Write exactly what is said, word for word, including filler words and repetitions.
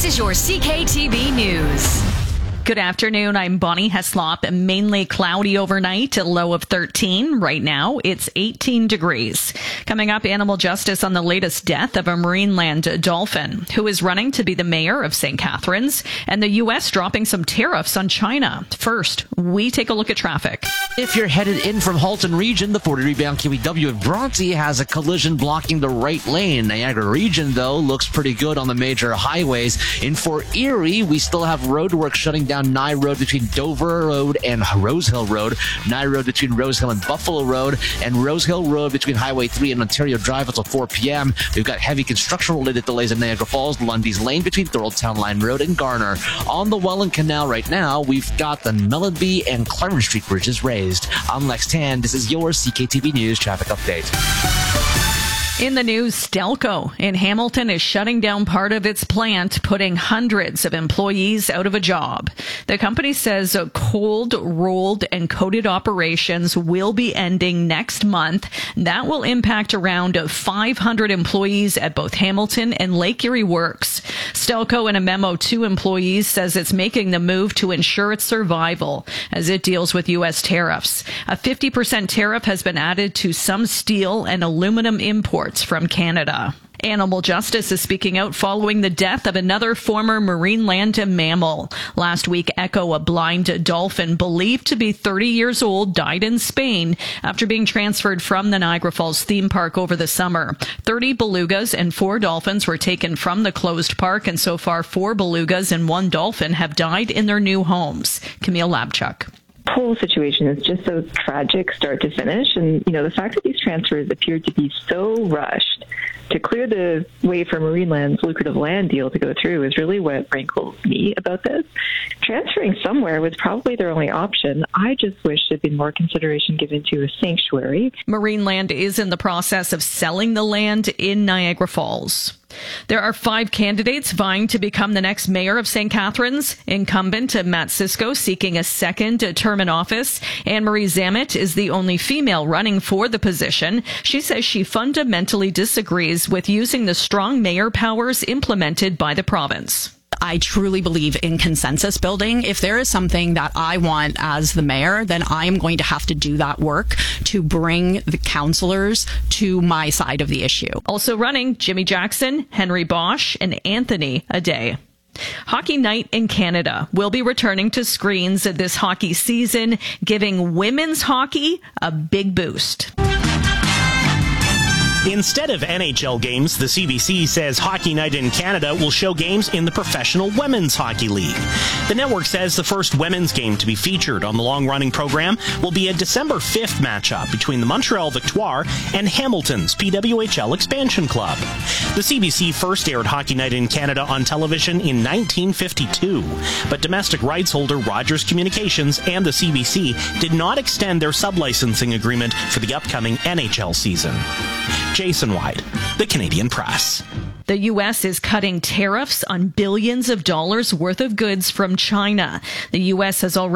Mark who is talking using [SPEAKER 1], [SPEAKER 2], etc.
[SPEAKER 1] This is your C K T V News.
[SPEAKER 2] Good afternoon. I'm Bonnie Heslop. Mainly cloudy overnight, a low of thirteen. Right now, it's eighteen degrees. Coming up, animal justice on the latest death of a Marineland dolphin, who is running to be the mayor of Saint Catharines, and the U S dropping some tariffs on China. First, we take a look at traffic.
[SPEAKER 3] If you're headed in from Halton Region, the forty-three-bound Q E W of Bronte has a collision blocking the right lane. Niagara Region, though, looks pretty good on the major highways. In Fort Erie, we still have roadwork shutting down Nye Road between Dover Road and Rose Hill Road, Nye Road between Rose Hill and Buffalo Road, and Rose Hill Road between Highway three and Ontario Drive until four p.m. We've got heavy construction-related delays in Niagara Falls, Lundy's Lane between Thoroldtown Line Road and Garner. On the Welland Canal right now, we've got the Mellenby and Clarence Street bridges raised. I'm Lex Tan. This is your C K T V News traffic update.
[SPEAKER 2] In the news, Stelco in Hamilton is shutting down part of its plant, putting hundreds of employees out of a job. The company says cold, rolled, and coated operations will be ending next month. That will impact around five hundred employees at both Hamilton and Lake Erie Works. Stelco, in a memo to employees, says it's making the move to ensure its survival as it deals with U S tariffs. A fifty percent tariff has been added to some steel and aluminum imports from Canada. Animal Justice is speaking out following the death of another former Marineland mammal. Last week, Echo, a blind dolphin believed to be thirty years old, died in Spain after being transferred from the Niagara Falls theme park over the summer. thirty belugas and four dolphins were taken from the closed park, and so far four belugas and one dolphin have died in their new homes. Camille Labchuk.
[SPEAKER 4] Whole situation is just so tragic start to finish, and you know the fact that these transfers appear to be so rushed to clear the way for Marineland's lucrative land deal to go through is really what rankles me about this. Transferring somewhere was probably their only option. I just wish there'd been more consideration given to a sanctuary.
[SPEAKER 2] Marineland is in the process of selling the land in Niagara Falls. There are five candidates vying to become the next mayor of Saint Catharines. Incumbent Matt Cisco seeking a second term in office. Anne-Marie Zammit is the only female running for the position. She says she fundamentally disagrees with using the strong mayor powers implemented by the province.
[SPEAKER 5] I truly believe in consensus building. If there is something that I want as the mayor, then I am going to have to do that work to bring the councillors to my side of the issue.
[SPEAKER 2] Also running, Jimmy Jackson, Henry Bosch, and Anthony Adair. Hockey Night in Canada will be returning to screens this hockey season, giving women's hockey a big boost.
[SPEAKER 6] Instead of N H L games, the C B C says Hockey Night in Canada will show games in the Professional Women's Hockey League. The network says the first women's game to be featured on the long-running program will be a December fifth matchup between the Montreal Victoire and Hamilton's P W H L Expansion Club. The C B C first aired Hockey Night in Canada on television in nineteen fifty-two, but domestic rights holder Rogers Communications and the C B C did not extend their sublicensing agreement for the upcoming N H L season. Jason White, The Canadian Press.
[SPEAKER 2] The U S is cutting tariffs on billions of dollars worth of goods from China. The U S has already